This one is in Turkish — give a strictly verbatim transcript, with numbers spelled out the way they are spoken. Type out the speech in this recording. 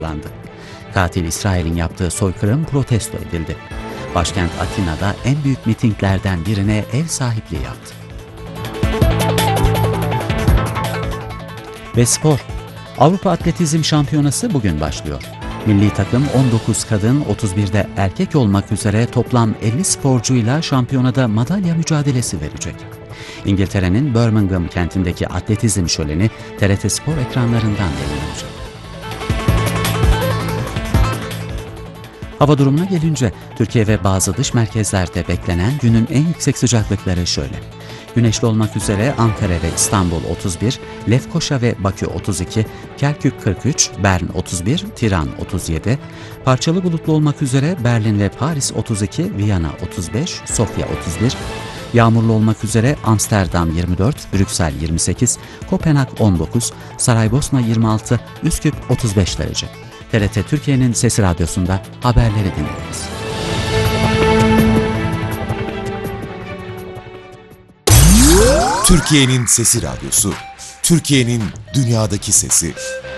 tutuklandı. Katil İsrail'in yaptığı soykırım protesto edildi. Başkent Atina'da en büyük mitinglerden birine ev sahipliği yaptı. Ve spor. Avrupa Atletizm Şampiyonası bugün başlıyor. Milli takım on dokuz kadın, otuz birde erkek olmak üzere toplam elli sporcuyla şampiyonada madalya mücadelesi verecek. İngiltere'nin Birmingham kentindeki atletizm şöleni T R T Spor ekranlarından yayınlanacak. Hava durumuna gelince, Türkiye ve bazı dış merkezlerde beklenen günün en yüksek sıcaklıkları şöyle. Güneşli olmak üzere Ankara ve İstanbul otuz bir, Lefkoşa ve Bakü otuz iki, Kerkük kırk üç, Bern otuz bir, Tiran otuz yedi, parçalı bulutlu olmak üzere Berlin ve Paris otuz iki, Viyana otuz beş, Sofya otuz bir, yağmurlu olmak üzere Amsterdam yirmi dört, Brüksel yirmi sekiz, Kopenhag on dokuz, Saraybosna yirmi altı, Üsküp otuz beş derece. T R T Türkiye'nin Sesi Radyosu'nda haberleri dinlediniz. Türkiye'nin Sesi Radyosu, Türkiye'nin dünyadaki sesi.